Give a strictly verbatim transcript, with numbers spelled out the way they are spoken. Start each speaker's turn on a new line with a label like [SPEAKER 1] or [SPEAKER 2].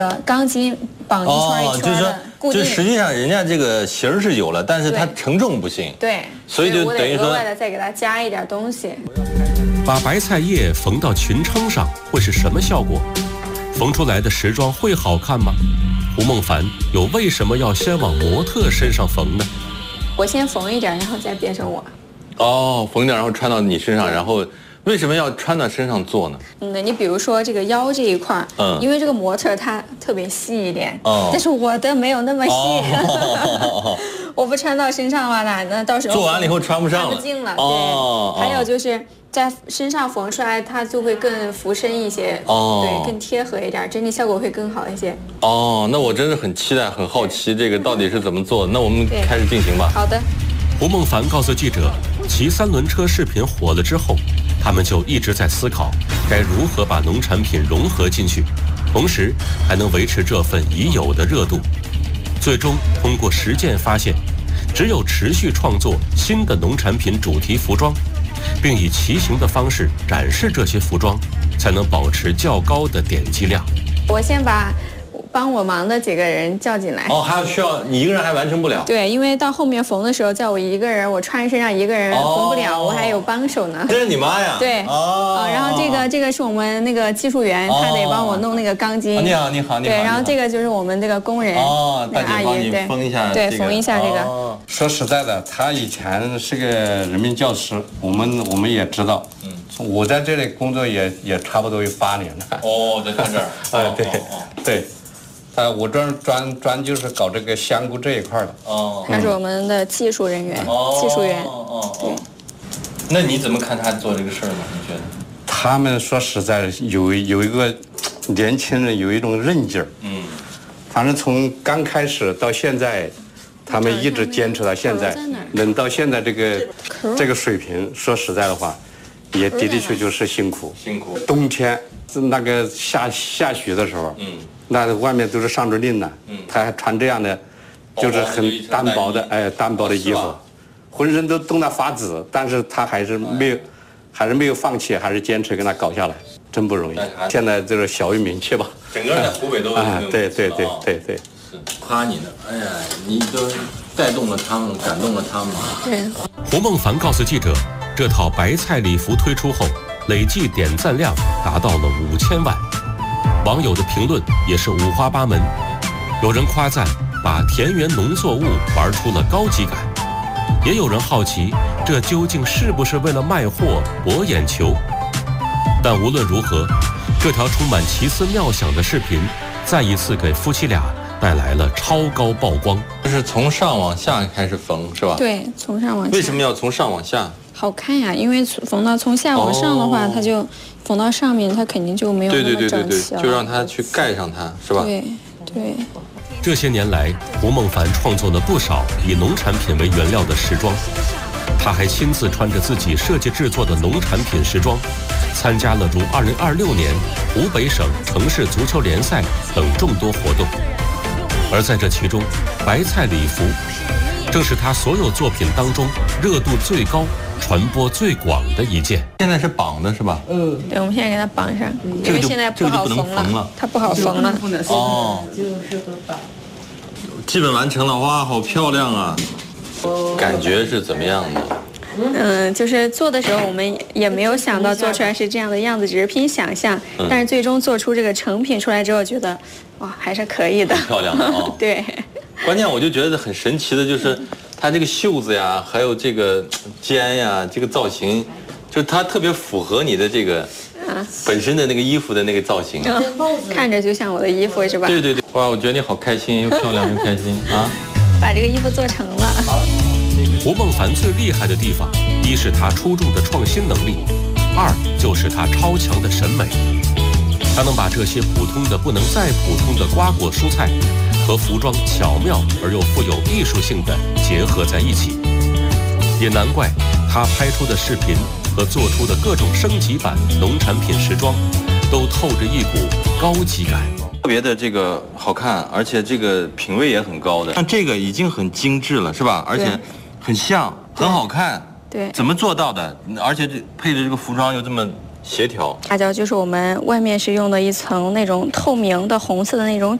[SPEAKER 1] 呃，钢筋绑一圈一圈的固定。
[SPEAKER 2] 就实际上人家这个型是有了，但是它承重不行。
[SPEAKER 1] 对，
[SPEAKER 2] 所以就等于说
[SPEAKER 1] 额外的再给它加一点东西。
[SPEAKER 3] 把白菜叶缝到裙撑上会是什么效果？缝出来的时装会好看吗？胡梦凡又为什么要先往模特身上缝呢？
[SPEAKER 1] 我先缝一点，然后再变成我。
[SPEAKER 2] 哦，缝一点，然后穿到你身上，然后。为什么要穿到身上做呢？
[SPEAKER 1] 嗯，你比如说这个腰这一块，嗯，因为这个模特它特别细一点，哦，但是我的没有那么细，哦、我不穿到身上的话，那那到时候
[SPEAKER 2] 做完了以后穿不上了，
[SPEAKER 1] 穿不进了。哦，对，还有就是在身上缝出来，它就会更浮身一些，哦，对，更贴合一点，整体效果会更好一些。
[SPEAKER 2] 哦，那我真的很期待，很好奇这个到底是怎么做的。那我们开始进行吧。
[SPEAKER 1] 好的。
[SPEAKER 3] 胡梦凡告诉记者，骑三轮车视频火了之后，他们就一直在思考该如何把农产品融合进去，同时还能维持这份已有的热度。最终通过实践发现，只有持续创作新的农产品主题服装，并以骑行的方式展示这些服装，才能保持较高的点击量。
[SPEAKER 1] 我先把帮我忙的几个人叫进来。
[SPEAKER 2] 哦，还要需要你一个人还完成不了。
[SPEAKER 1] 对，因为到后面缝的时候，叫我一个人，我穿身上一个人缝不了，哦、我还有帮手呢。
[SPEAKER 2] 这是你妈呀？
[SPEAKER 1] 对。哦。呃、然后这个这个是我们那个技术员，哦、他得帮我弄那个钢筋。
[SPEAKER 2] 哦、你好，你好，你好。
[SPEAKER 1] 对，然后这个就是我们这个工人。
[SPEAKER 2] 哦，大姐帮你缝一下、
[SPEAKER 1] 这个。对，缝一下这个。
[SPEAKER 4] 哦、说实在的，他以前是个人民教师，我们我们也知道。嗯。我在这里工作也也差不多有八年了。
[SPEAKER 2] 哦，在这儿。
[SPEAKER 4] 哎，对，对。呃，我专专专就是搞这个香菇这一块的。
[SPEAKER 1] 哦，他是我们的技术人员，哦、技术员。
[SPEAKER 2] 哦哦哦。那你怎么看他做这个事儿呢？你觉得？
[SPEAKER 4] 他们说实在的，有有一个年轻人有一种韧劲儿。嗯。反正从刚开始到现在，他们一直坚持到现在，能到现在这个这个水平，说实在的话，也的的确确是辛苦。
[SPEAKER 2] 辛苦。
[SPEAKER 4] 冬天那个下下雪的时候。嗯。那外面都是上着令呢，嗯，他还穿这样的，就是很单薄的，哎，单薄的衣服，浑身都冻得发紫，但是他还是没有，还是没有放弃，还是坚持跟他搞下来，真不容易。现在就是小有名气吧。
[SPEAKER 2] 整个在湖北都
[SPEAKER 4] 啊，对对对对对。
[SPEAKER 2] 是夸你呢，哎呀，你都带动了他们，感动了他们。
[SPEAKER 1] 对。
[SPEAKER 3] 胡梦凡告诉记者，这套白菜礼服推出后，累计点赞量达到了五千万。网友的评论也是五花八门，有人夸赞把田园农作物玩出了高级感，也有人好奇这究竟是不是为了卖货博眼球。但无论如何，这条充满奇思妙想的视频再一次给夫妻俩带来了超高曝光。
[SPEAKER 2] 这是从上往下开始缝是吧？
[SPEAKER 1] 对，从上往下。
[SPEAKER 2] 为什么要从上往下？
[SPEAKER 1] 好看呀，因为缝到从下往上的话，哦、它就缝到上面，它肯定就没有那么整齐了。
[SPEAKER 2] 就让它去盖上它，是吧？
[SPEAKER 1] 对对。
[SPEAKER 3] 这些年来，胡梦凡创作了不少以农产品为原料的时装，他还亲自穿着自己设计制作的农产品时装，参加了如二零二六年湖北省城市足球联赛等众多活动。而在这其中，白菜礼服正是他所有作品当中热度最高、传播最广的一件。
[SPEAKER 2] 现在是绑的是吧？
[SPEAKER 1] 嗯，对，我们现在给它绑上，因为现在不好缝了，它不好缝了。
[SPEAKER 2] 哦，基本完成了，哇，好漂亮啊！感觉是怎么样的？
[SPEAKER 1] 嗯，就是做的时候我们也没有想到做出来是这样的样子，只是凭想象。嗯、但是最终做出这个成品出来之后，觉得哇，还是可以的，
[SPEAKER 2] 很漂亮的哦。
[SPEAKER 1] 对。
[SPEAKER 2] 关键我就觉得很神奇的就是，它这个袖子呀，还有这个肩呀，这个造型，就它特别符合你的这个本身的那个衣服的那个造型，
[SPEAKER 1] 嗯、看着就像我的衣服是吧？
[SPEAKER 2] 对对对，哇，我觉得你好开心，又漂亮又开心啊！
[SPEAKER 1] 把这个衣服做成了。
[SPEAKER 3] 胡梦凡最厉害的地方，一是他出众的创新能力，二就是他超强的审美。他能把这些普通的不能再普通的瓜果蔬菜和服装巧妙而又富有艺术性的结合在一起，也难怪他拍出的视频和做出的各种升级版农产品时装都透着一股高级感，
[SPEAKER 2] 特别的这个好看，而且这个品味也很高的。像这个已经很精致了，是吧？而且很像，很好看。
[SPEAKER 1] 对，
[SPEAKER 2] 怎么做到的？而且这配着这个服装又这么协调。
[SPEAKER 1] 辣椒就是我们外面是用的一层那种透明的红色的那种